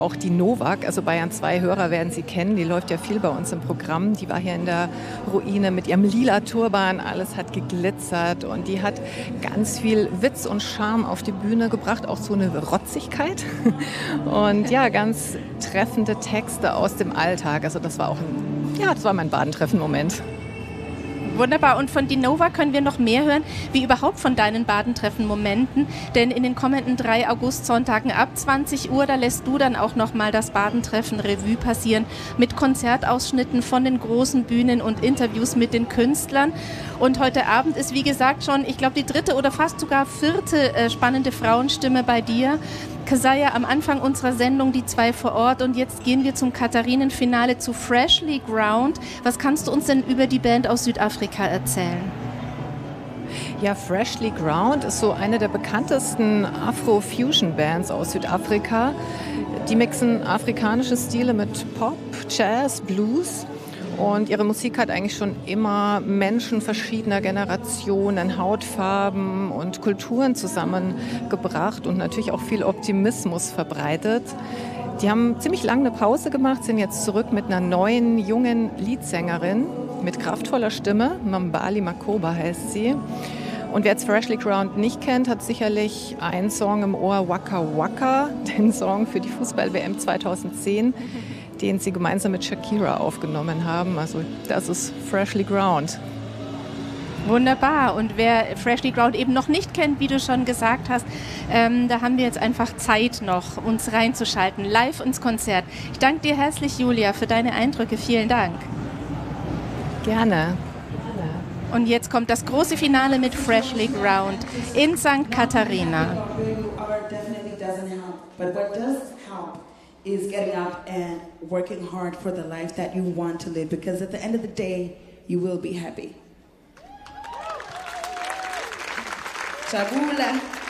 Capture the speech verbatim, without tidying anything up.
Auch die Novak, also Bayern zwei Hörer werden sie kennen, die läuft ja viel bei uns im Programm. Die war hier in der Ruine mit ihrem lila Turban, alles hat geglitzert und die hat ganz viel Witz und Charme auf die Bühne gebracht, auch so eine Rotzigkeit und ja, ganz treffende Texte aus dem Alltag. Also das war auch ein, ja, das war mein Badentreffen-Moment. Wunderbar. Und von Dinova können wir noch mehr hören, wie überhaupt von deinen Badentreffen-Momenten. Denn in den kommenden drei August-Sonntagen ab zwanzig Uhr, da lässt du dann auch nochmal das Badentreffen-Revue passieren mit Konzertausschnitten von den großen Bühnen und Interviews mit den Künstlern. Und heute Abend ist, wie gesagt, schon, ich glaube, die dritte oder fast sogar vierte äh, spannende Frauenstimme bei dir. Kasaya, am Anfang unserer Sendung die zwei vor Ort und jetzt gehen wir zum Katharinenfinale zu Freshly Ground. Was kannst du uns denn über die Band aus Südafrika erzählen? Ja, Freshly Ground ist so eine der bekanntesten Afro-Fusion-Bands aus Südafrika. Die mixen afrikanische Stile mit Pop, Jazz, Blues. Und ihre Musik hat eigentlich schon immer Menschen verschiedener Generationen, Hautfarben und Kulturen zusammengebracht und natürlich auch viel Optimismus verbreitet. Die haben ziemlich lange eine Pause gemacht, sind jetzt zurück mit einer neuen, jungen Leadsängerin mit kraftvoller Stimme. Mambali Makoba heißt sie. Und wer jetzt Freshly Ground nicht kennt, hat sicherlich einen Song im Ohr, Waka Waka, den Song für die Fußball-W M zweitausendzehn. Den sie gemeinsam mit Shakira aufgenommen haben. Also das ist Freshly Ground. Wunderbar. Und wer Freshly Ground eben noch nicht kennt, wie du schon gesagt hast, ähm, da haben wir jetzt einfach Zeit noch, uns reinzuschalten, live ins Konzert. Ich danke dir herzlich, Julia, für deine Eindrücke. Vielen Dank. Gerne. Und jetzt kommt das große Finale mit Freshly Ground in Sankt Katharina. Is getting up and working hard for the life that you want to live, because at the end of the day, you will be happy. Jabula.